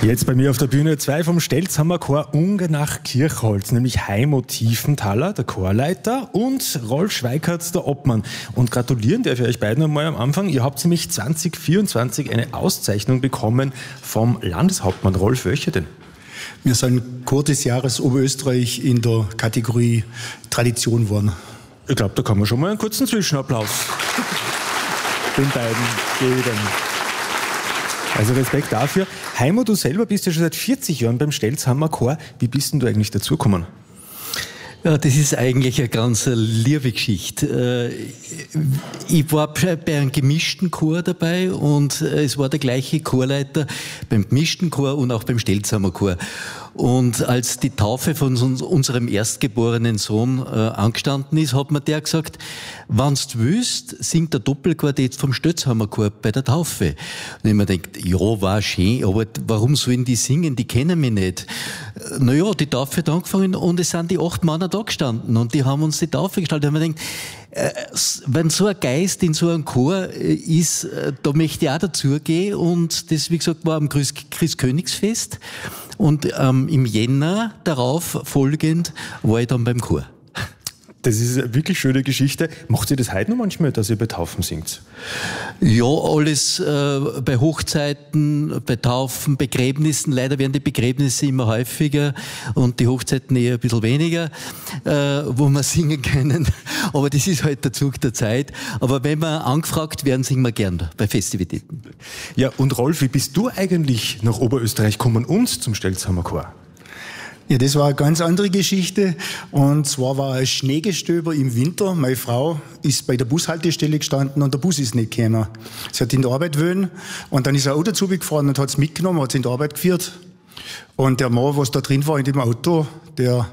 Jetzt bei mir auf der Bühne zwei vom Stelzhammer Chor Ungenach-Kirchholz, nämlich Heimo Tiefenthaler, der Chorleiter, und Rolf Schweikert, der Obmann. Und gratulieren darf ich euch beiden einmal am Anfang. Ihr habt nämlich 2024 eine Auszeichnung bekommen vom Landeshauptmann. Rolf, welche denn? Wir sind Chor des Jahres Oberösterreich in der Kategorie Tradition geworden. Ich glaube, da kann man schon mal einen kurzen Zwischenapplaus den beiden geben. Also Respekt dafür. Heimo, du selber bist ja schon seit 40 Jahren beim Stelzhammer Chor. Wie bist denn du eigentlich dazugekommen? Ja, das ist eigentlich eine ganz liebe Geschichte. Ich war bei einem gemischten Chor dabei und es war der gleiche Chorleiter beim gemischten Chor und auch beim Stelzhammer Chor. Und als die Taufe von unserem erstgeborenen Sohn angestanden ist, hat mir der gesagt, wenn's du willst, singt der Doppelquartett vom Stelzhammer Chor bei der Taufe. Und ich mir gedacht, ja, war schön, aber warum sollen die singen? Die kennen mich nicht. Naja, die Taufe hat angefangen und es sind die 8 Männer da gestanden und die haben uns die Taufe gestaltet. Und ich mir gedacht, wenn so ein Geist in so einem Chor ist, da möchte ich auch dazugehen. Und das, wie gesagt, war am Christkönigsfest. Und im Jänner darauf folgend war ich dann beim Chor. Das ist eine wirklich schöne Geschichte. Macht ihr das heute noch manchmal, dass ihr bei Taufen singt? Ja, alles bei Hochzeiten, bei Taufen, Begräbnissen. Leider werden die Begräbnisse immer häufiger und die Hochzeiten eher ein bisschen weniger, wo wir singen können. Aber das ist halt der Zug der Zeit. Aber wenn wir angefragt werden, singen wir gern bei Festivitäten. Ja, und Rolf, wie bist du eigentlich nach Oberösterreich gekommen und zum Stelzhammer Chor? Ja, das war eine ganz andere Geschichte. Und zwar war ein Schneegestöber im Winter. Meine Frau ist bei der Bushaltestelle gestanden und der Bus ist nicht gekommen. Sie hat in der Arbeit wollen und dann ist ein Auto zu mir gefahren und hat es mitgenommen, hat es in der Arbeit geführt. Und der Mann, was da drin war in dem Auto, der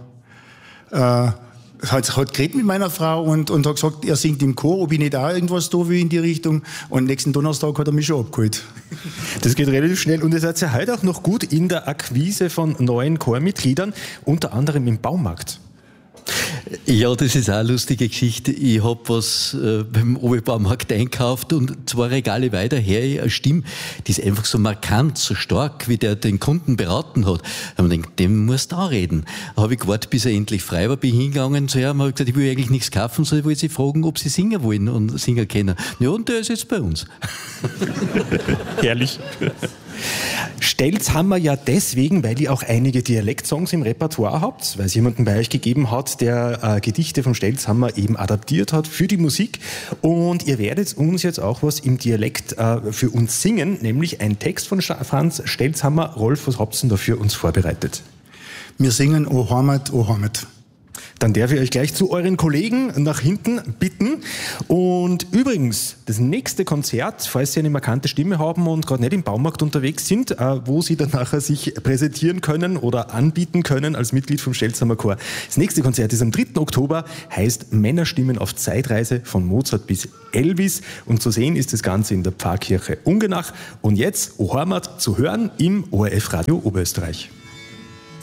hat geredet mit meiner Frau und hat gesagt, er singt im Chor, ob ich nicht auch irgendwas da will in die Richtung. Und nächsten Donnerstag hat er mich schon abgeholt. Das geht relativ schnell und ihr seid ja heute auch noch gut in der Akquise von neuen Chormitgliedern, unter anderem im Baumarkt. Ja, das ist auch eine lustige Geschichte. Ich habe was beim Obi-Baumarkt einkauft und 2 Regale weiter her eine Stimme, die ist einfach so markant, so stark, wie der den Kunden beraten hat. Da habe ich gedacht, dem musst du auch reden. Da habe ich gewartet, bis er endlich frei war, bin hingegangen zu ihm, habe gesagt, ich will eigentlich nichts kaufen, sondern ich wollte sie fragen, ob sie singen wollen und singen können. Ja, und der ist jetzt bei uns. Herrlich. Stelzhammer ja deswegen, weil ihr auch einige Dialektsongs im Repertoire habt, weil es jemanden bei euch gegeben hat, der Gedichte vom Stelzhammer eben adaptiert hat für die Musik. Und ihr werdet uns jetzt auch was im Dialekt für uns singen, nämlich ein Text von Franz Stelzhammer. Rolf, was habt ihr denn da für uns vorbereitet? Wir singen O Heimat, O Heimat. Dann darf ich euch gleich zu euren Kollegen nach hinten bitten. Und übrigens, das nächste Konzert, falls Sie eine markante Stimme haben und gerade nicht im Baumarkt unterwegs sind, wo Sie dann nachher sich präsentieren können oder anbieten können als Mitglied vom Stelzhammer Chor. Das nächste Konzert ist am 3. Oktober, heißt Männerstimmen auf Zeitreise von Mozart bis Elvis. Und zu sehen ist das Ganze in der Pfarrkirche Ungenach. Und jetzt O Heimat zu hören im ORF Radio Oberösterreich.